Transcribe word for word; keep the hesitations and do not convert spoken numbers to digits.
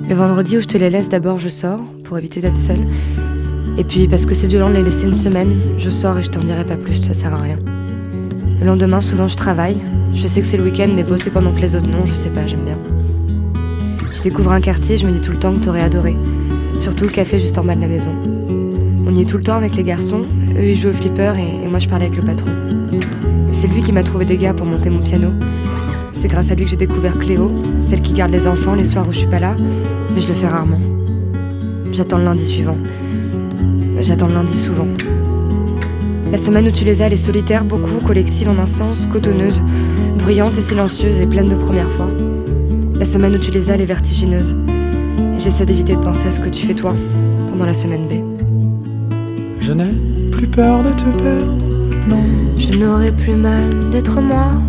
Le vendredi où je te les laisse, d'abord je sors, pour éviter d'être seule. Et puis parce que c'est violent de les laisser une semaine, je sors et je t'en dirai pas plus, ça sert à rien. Le lendemain, souvent je travaille. Je sais que c'est le week-end, mais bosser pendant que les autres non, je sais pas, j'aime bien. Je découvre un quartier, je me dis tout le temps que t'aurais adoré. Surtout le café juste en bas de la maison. On y est tout le temps avec les garçons, eux ils jouent au flipper et, et moi je parle avec le patron. C'est lui qui m'a trouvé des gars pour monter mon piano. C'est grâce à lui que j'ai découvert Cléo, celle qui garde les enfants les soirs où je suis pas là, mais je le fais rarement. J'attends le lundi suivant. J'attends le lundi souvent. La semaine où tu les as, elle est solitaire, beaucoup, collective en un sens, cotonneuse, bruyante et silencieuse et pleine de premières fois. La semaine où tu les as, elle est vertigineuse. Et j'essaie d'éviter de penser à ce que tu fais toi, pendant la semaine B. Je n'ai plus peur de te perdre, non. Je n'aurai plus mal d'être moi.